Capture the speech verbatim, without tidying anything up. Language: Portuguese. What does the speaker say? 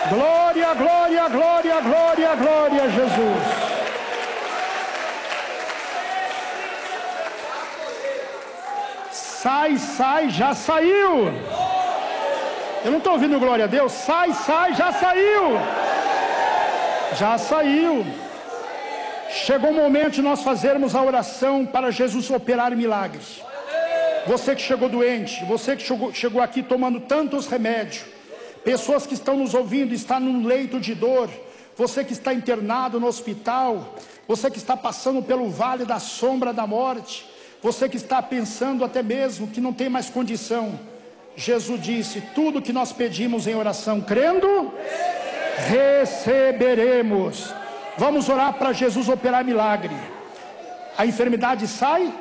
Glória, glória, glória, glória, glória a Jesus. Sai, sai, já saiu. Eu não estou ouvindo glória a Deus. Sai, sai, já saiu. Já saiu. Chegou o momento de nós fazermos a oração para Jesus operar milagres. Você que chegou doente, você que chegou, chegou aqui tomando tantos remédios, pessoas que estão nos ouvindo, está num leito de dor, você que está internado no hospital, você que está passando pelo vale da sombra da morte, você que está pensando até mesmo que não tem mais condição. Jesus disse: tudo que nós pedimos em oração, crendo, receberemos. Vamos orar para Jesus operar milagre. A enfermidade sai?